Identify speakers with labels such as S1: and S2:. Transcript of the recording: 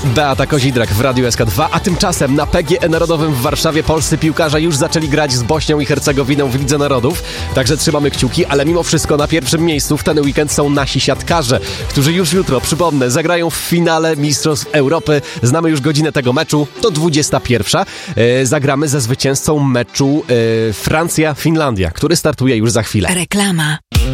S1: Beata Kozidrak w Radiu SK2, a tymczasem na PGE Narodowym w Warszawie polscy piłkarze już zaczęli grać z Bośnią i Hercegowiną w Lidze Narodów, także trzymamy kciuki, ale mimo wszystko na pierwszym miejscu w ten weekend są nasi siatkarze, którzy już jutro, przypomnę, zagrają w finale Mistrzostw Europy. Znamy już godzinę tego meczu, to 21. Zagramy ze zwycięzcą meczu Francja-Finlandia, który startuje już za chwilę.
S2: Reklama.